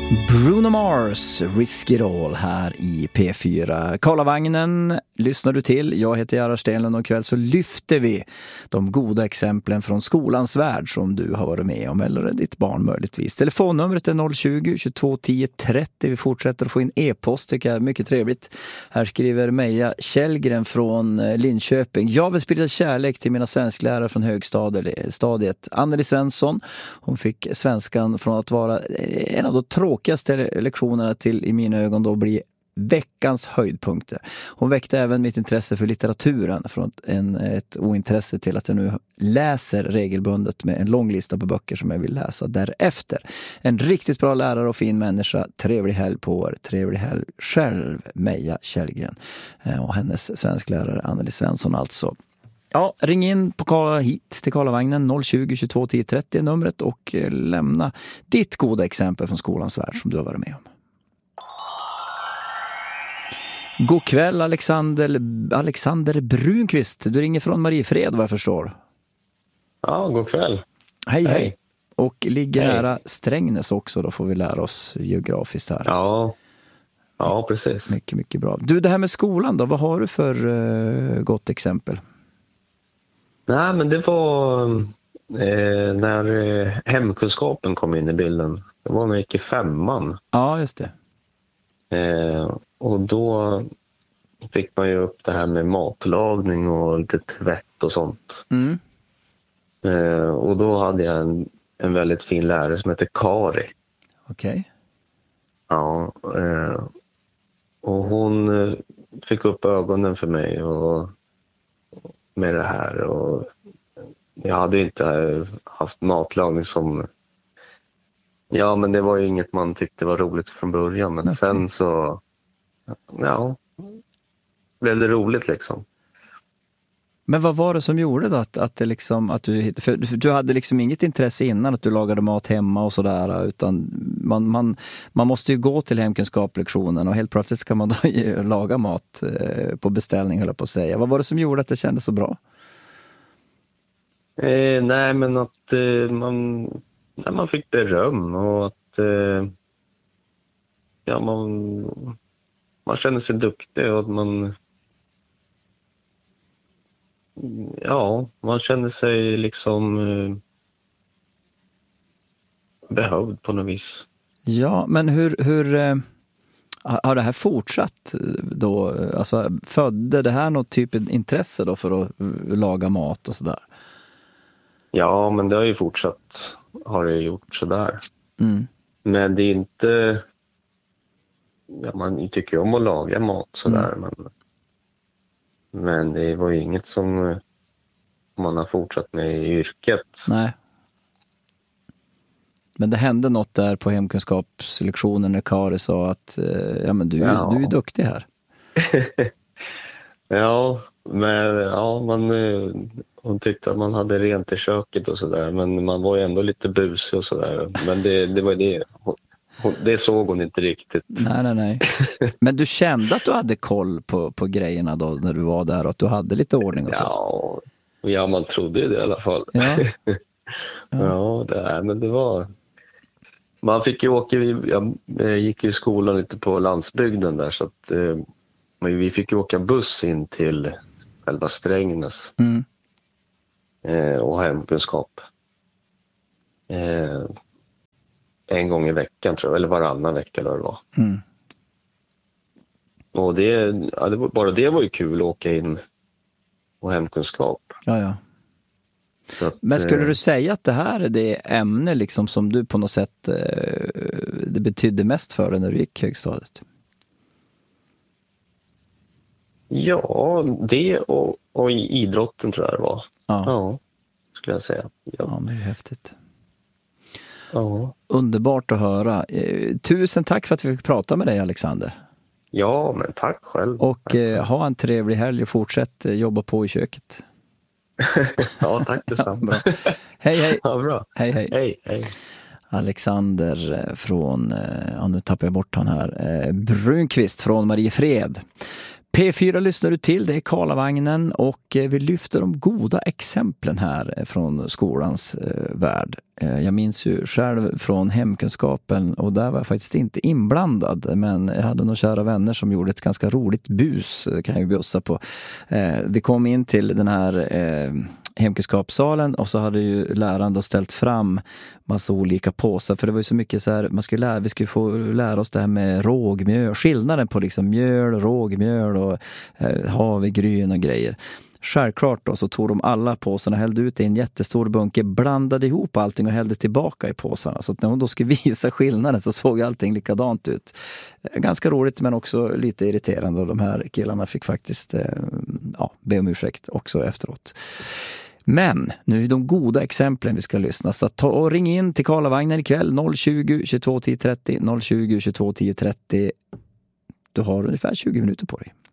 Bruno Mars, Risk It All här i P4. Karlavagnen lyssnar du till. Jag heter Gerhard Stenlund och kväll så lyfter vi de goda exemplen från skolans värld som du har varit med om, eller ditt barn möjligtvis. Telefonnumret är 020-2210-30. Vi fortsätter att få in e-post, tycker jag är mycket trevligt. Här skriver Meja Källgren från Linköping. Jag vill sprida kärlek till mina svensklärare från högstadiet. Anneli Svensson, hon fick svenskan från att vara en av de tråkigaste lektionerna till i mina ögon då bli veckans höjdpunkter. Hon väckte även mitt intresse för litteraturen från ett ointresse till att jag nu läser regelbundet med en lång lista på böcker som jag vill läsa därefter. En riktigt bra lärare och fin människa. Trevlig helg på er. Trevlig helg själv, Meja Källgren. Och hennes svensklärare Anneli Svensson alltså. Ja, ring in hit till Karlavagnen 020-2210-30 numret och lämna ditt goda exempel från skolans värld som du har varit med om. God kväll Alexander Brunqvist. Du ringer från Mariefred vad jag förstår. Ja, god kväll. Hej. Och ligger nära Strängnäs också, då får vi lära oss geografiskt här. Ja, precis. Mycket, mycket bra. Du, det här med skolan då, vad har du för gott exempel? Nej, men det var när hemkunskapen kom in i bilden. Det var när jag gick i 5:an. Ja, just det. Och då fick man ju upp det här med matlagning och lite tvätt och sånt. Mm. Och då hade jag en väldigt fin lärare som heter Kari. Okej. Ja, och hon fick upp ögonen för mig och med det här. Och jag hade inte haft matlagning som... Ja, men det var ju inget man tyckte var roligt från början. Men sen så... Ja, blev det roligt liksom. Men vad var det som gjorde då att det liksom att för du hade liksom inget intresse innan att du lagade mat hemma och sådär, utan man måste ju gå till hemkunskaplektionen och helt plötsligt ska man då laga mat på beställning, höll jag på att säga. Vad var det som gjorde att det kändes så bra? Nej, men att man fick beröm och att man kände sig duktig och att man kände sig liksom behövd på något vis. Ja, men hur har det här fortsatt då? Alltså, födde det här något typ av intresse då för att laga mat och sådär? Ja, men det har ju fortsatt, har det gjort sådär. Mm. Men det är inte... Ja, man tycker om att laga mat sådär, men det var ju inget som man har fortsatt med i yrket. Nej. Men det hände något där på hemkunskapslektionen när Kari sa att du är duktig här. Hon tyckte att man hade rent i köket och sådär, men man var ju ändå lite busig och sådär. Men det var det. Det såg hon inte riktigt. Nej. Men du kände att du hade koll på grejerna då när du var där och att du hade lite ordning och så? Ja, man trodde ju det i alla fall. Men det var... Man fick ju åka... Jag gick ju i skolan lite på landsbygden där, så att vi fick ju åka buss in till själva Strängnäs. Mm. Och hemkunskap. En gång i veckan tror jag, eller varannan vecka eller vad det var. Mm. Och bara det var ju kul att åka in och hemkunskap. Ja. Men skulle du säga att det här är det ämne liksom som du på något sätt det betydde mest för dig när du gick högstadiet? Ja, det och idrotten tror jag det var. Ja, skulle jag säga. Ja, men det är häftigt. Ja. Underbart att höra. Tusen tack för att vi fick prata med dig, Alexander. Ja, men tack själv. Och ha en trevlig helg och fortsätt jobba på i köket. Ja, tack detsamma. Hej. Ja, bra. Hej. Alexander från, nu tappar jag bort han här, Brunqvist från Mariefred. P4 lyssnar du till, det är Karlavagnen och vi lyfter de goda exemplen här från skolans värld. Jag minns ju själv från hemkunskapen och där var jag faktiskt inte inblandad, men jag hade några kära vänner som gjorde ett ganska roligt bus, kan jag ju bjussa på. Vi kom in till den här hemkunskapssalen och så hade ju läraren då ställt fram massa olika påsar, för det var ju så mycket så här, vi skulle få lära oss det här med rågmjöl, skillnaden på liksom mjöl, rågmjöl och havregryn och grejer. Självklart då så tog de alla påsarna, hällde ut i en jättestor bunke, blandade ihop allting och hällde tillbaka i påsarna. Så att när hon då skulle visa skillnaden så såg allting likadant ut. Ganska roligt men också lite irriterande, och de här killarna fick faktiskt be om ursäkt också efteråt. Men nu är de goda exemplen vi ska lyssna. Så ta och ring in till Karlavagnen ikväll 020 22 10 30 020 22 10 30. Du har ungefär 20 minuter på dig.